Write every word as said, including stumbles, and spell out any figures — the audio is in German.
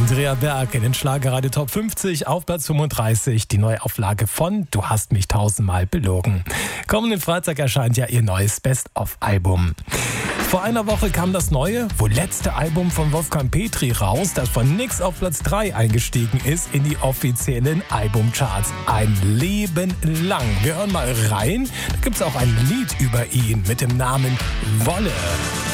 Andrea Berg in den Schlagerradio Top fünfzig auf Platz fünfunddreißig. Die Neuauflage von Du hast mich tausendmal belogen. Kommenden Freitag erscheint ja ihr neues Best-of-Album. Vor einer Woche kam das neue, wohl letzte Album von Wolfgang Petri raus, das von nix auf Platz drei eingestiegen ist in die offiziellen Albumcharts. Ein Leben lang. Wir hören mal rein. Da gibt es auch ein Lied über ihn mit dem Namen Wolle.